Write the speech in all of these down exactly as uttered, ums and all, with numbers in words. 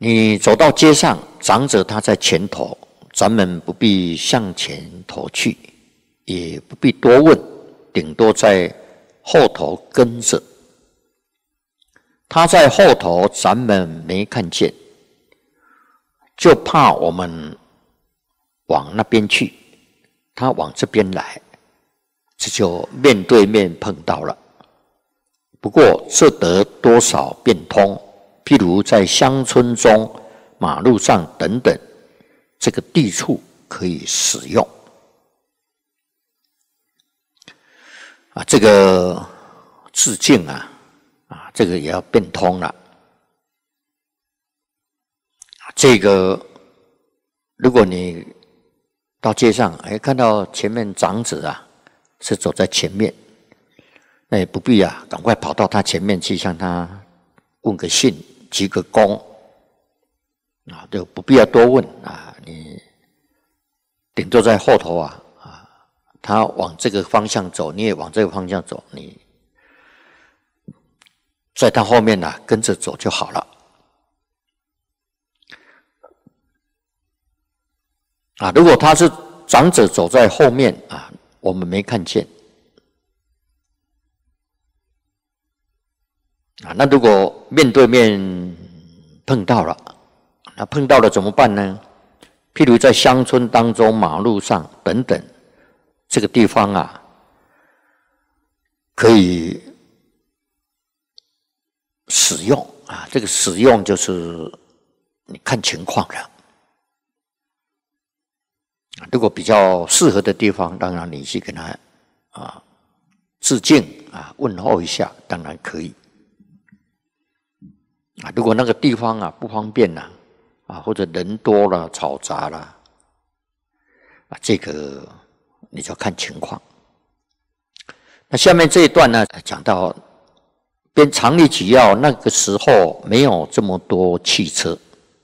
你走到街上，长者他在前头，咱们不必向前头去，也不必多问，顶多在后头跟着。他在后头，咱们没看见，就怕我们往那边去，他往这边来，这就面对面碰到了。不过这得多少变通，譬如在乡村中、马路上等等，这个地处可以使用。啊，这个致敬啊，啊，这个也要变通了。这个，如果你到街上，哎，看到前面长者啊，是走在前面，那也不必啊，赶快跑到他前面去向他问个信、鞠个躬，啊，就不必要多问啊，你顶多在后头啊，啊，他往这个方向走，你也往这个方向走，你在他后面啊，跟着走就好了。啊，如果他是长者走在后面啊，我们没看见啊，那如果面对面碰到了，那碰到了怎么办呢？譬如在乡村当中、马路上等等，这个地方啊，可以使用啊，这个使用就是你看情况了。如果比较适合的地方，当然你去跟他啊致敬啊问候一下，当然可以。啊，如果那个地方啊不方便呐，啊或者人多了、嘈杂了，啊这个你就看情况。那下面这一段呢，讲到边常理举要，那个时候没有这么多汽车。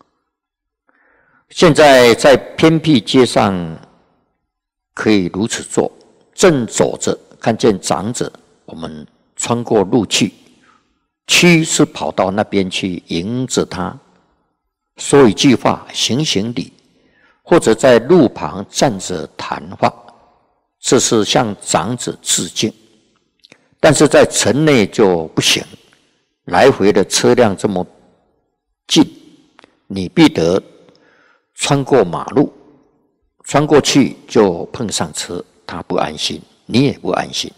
现在在偏僻街上可以如此做，正走着看见长者，我们穿过路去，趋是跑到那边去迎着他，说一句话，行行礼，或者在路旁站着谈话，这是向长者致敬。但是在城内就不行，来回的车辆这么近，你必得穿过马路，穿过去就碰上车，他不安心，你也不安心。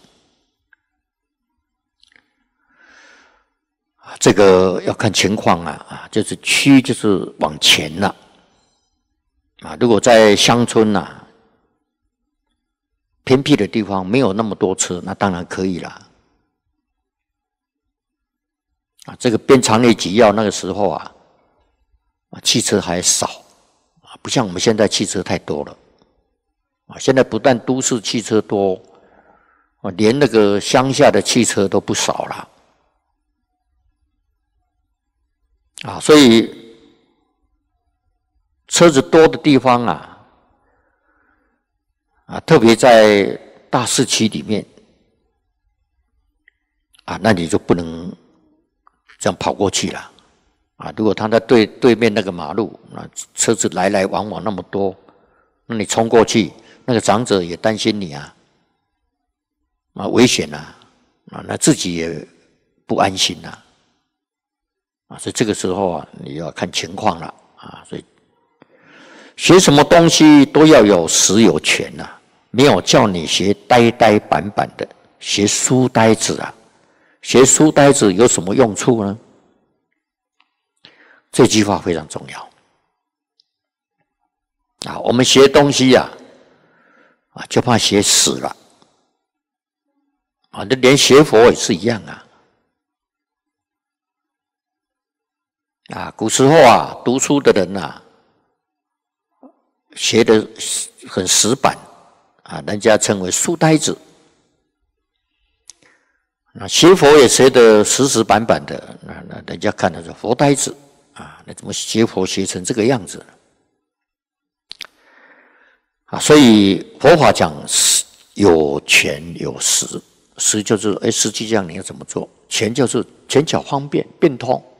这个要看情况啊，啊，就是趋就是往前了啊。如果在乡村啊，偏僻的地方没有那么多车，那当然可以了。啊，这个边常理举要那个时候啊，啊，汽车还少。不像我们现在汽车太多了，啊，现在不但都市汽车多，啊，连那个乡下的汽车都不少了，啊，所以车子多的地方啊，啊，特别在大市区里面，啊，那你就不能这样跑过去了。啊，如果他在对对面那个马路，那车子来来往往那么多，那你冲过去，那个长者也担心你啊，啊，危险啊，啊，那自己也不安心呐，啊，所以这个时候啊，你要看情况了啊，所以学什么东西都要有实有权呐，没有叫你学呆呆板板的，学书呆子啊，学书呆子有什么用处呢？这句话非常重要啊！我们学东西呀、啊，啊，就怕学死了啊！这连学佛也是一样啊！啊，古时候啊，读书的人啊，学得很死板啊，人家称为书呆子。那学佛也学得死死板板的，那那人家看的是佛呆子。啊，那怎么学佛学成这个样子啊？所以佛法讲有权有实，实就是哎，实际上你要怎么做？权就是前巧方便变通